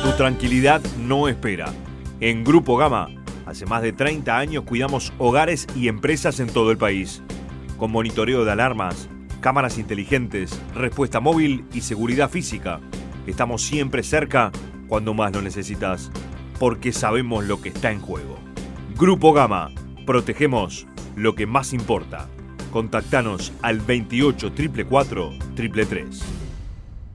Tu tranquilidad no espera. En Grupo Gama, hace más de 30 años cuidamos hogares y empresas en todo el país. Con monitoreo de alarmas, cámaras inteligentes, respuesta móvil y seguridad física. Estamos siempre cerca cuando más lo necesitas, porque sabemos lo que está en juego. Grupo Gama, protegemos lo que más importa. Contactanos al 28 444 333.